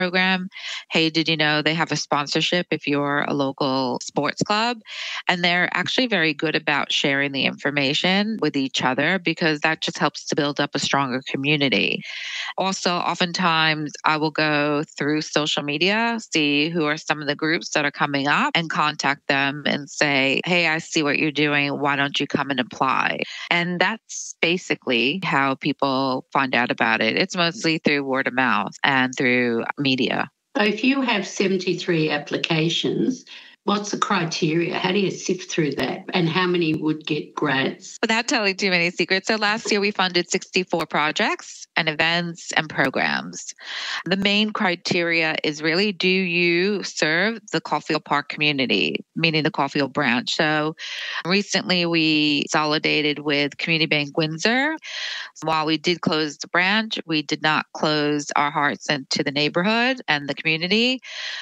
program. Hey, did you know they have a sponsorship if you're a local sports club? And they're actually very good about sharing the information with each other because that just helps to build up a stronger community. Also, oftentimes I will go through social media, see who are some of the groups that are coming up and contact them and say, hey, I see what you're doing. Why don't you come and apply? And that's basically how people find out about it. It's mostly through word of mouth and through media. So if you have 73 applications, what's the criteria? How do you sift through that? And how many would get grants? Without telling too many secrets, so last year we funded 64 projects and events and programs. The main criteria is really, do you serve the Caulfield Park community, meaning the Caulfield branch? So recently we consolidated with Community Bank Windsor. While we did close the branch, we did not close our hearts into the neighborhood and the community.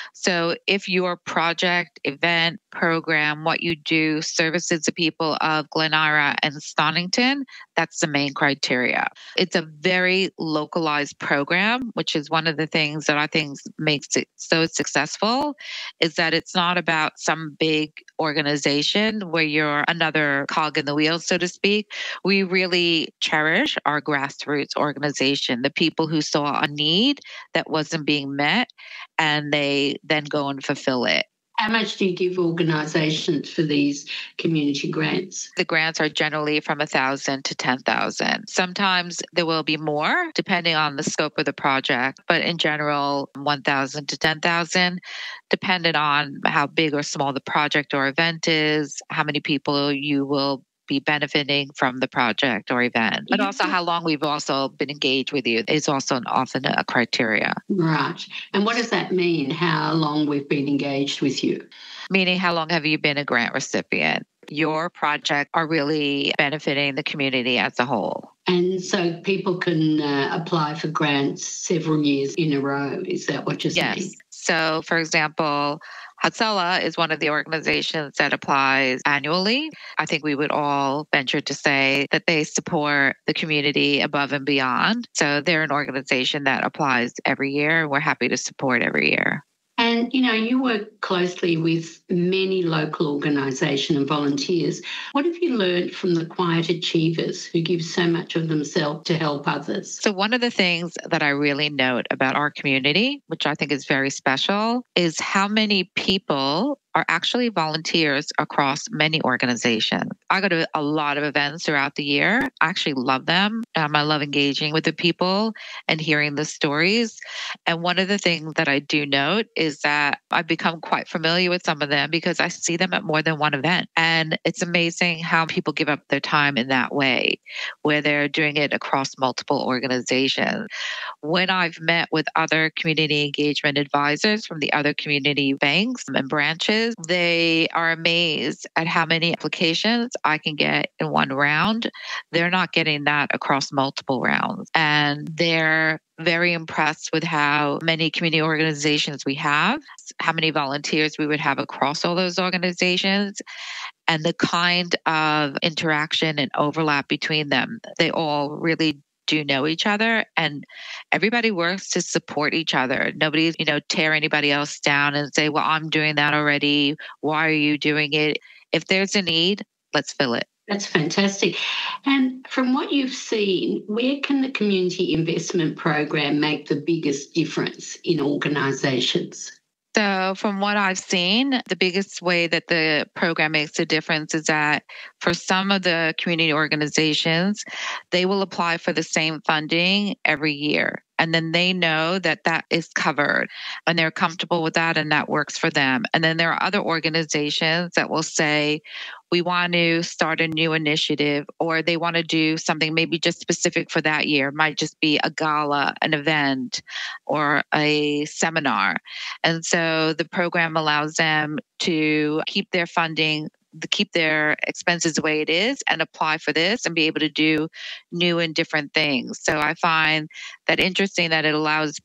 So if your project, event, program, what you do services the people of Glen Ira and Stonington, that's the main criteria. It's a very localized program, which is one of the things that I think makes it so successful, is that it's not about some big organization where you're another cog in the wheel, so to speak. We really cherish our grassroots organization, the people who saw a need that wasn't being met, and they then go and fulfill it. How much do you give organisations for these community grants? The grants are generally from 1,000 to 10,000. Sometimes there will be more depending on the scope of the project, but in general, 1,000 to 10,000, depending on how big or small the project or event is, how many people you will be benefiting from the project or event, but also how long we've also been engaged with you is also often a criteria. Right. And what does that mean, how long we've been engaged with you? Meaning, how long have you been a grant recipient? Your project are really benefiting the community as a whole. And so people can apply for grants several years in a row. Is that what you're saying? Yes. So, for example, Hatsala is one of the organizations that applies annually. I think we would all venture to say that they support the community above and beyond. So they're an organization that applies every year. We're happy to support every year. And, you know, you work closely with many local organisations and volunteers. What have you learned from the quiet achievers who give so much of themselves to help others? So one of the things that I really note about our community, which I think is very special, is how many people are actually volunteers across many organizations. I go to a lot of events throughout the year. I actually love them. I love engaging with the people and hearing the stories. And one of the things that I do note is that I've become quite familiar with some of them because I see them at more than one event. And it's amazing how people give up their time in that way, where they're doing it across multiple organizations. When I've met with other community engagement advisors from the other community banks and branches, they are amazed at how many applications I can get in one round. They're not getting that across multiple rounds. And they're very impressed with how many community organizations we have, how many volunteers we would have across all those organizations, and the kind of interaction and overlap between them. They all really do know each other, and everybody works to support each other. Nobody's, tear anybody else down and say, well, I'm doing that already. Why are you doing it? If there's a need, let's fill it. That's fantastic. And from what you've seen, where can the community investment program make the biggest difference in organisations? So from what I've seen, the biggest way that the program makes a difference is that for some of the community organizations, they will apply for the same funding every year. And then they know that that is covered and they're comfortable with that and that works for them. And then there are other organizations that will say, we want to start a new initiative, or they want to do something maybe just specific for that year. It might just be a gala, an event, or a seminar. And so the program allows them to keep their funding, keep their expenses the way it is and apply for this and be able to do new and different things. So I find that interesting that it allows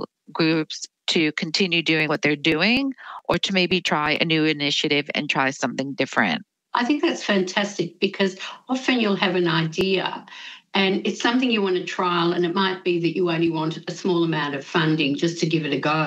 groups to continue doing what they're doing or to maybe try a new initiative and try something different. I think that's fantastic because often you'll have an idea and it's something you want to trial, and it might be that you only want a small amount of funding just to give it a go.